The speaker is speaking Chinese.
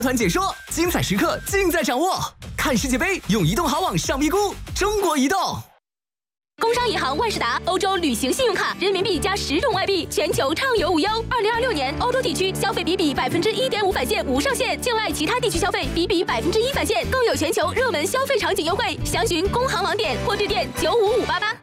团解说，精彩时刻尽在掌握。看世界杯，用移动好网上咪咕，中国移动。 工商银行万事达欧洲旅行信用卡，人民币加10种外币，全球畅游无忧。2026年欧洲地区消费比1.5%返现无上限，境外其他地区消费1%返现，更有全球热门消费场景优惠。详询工行网点或致电95588。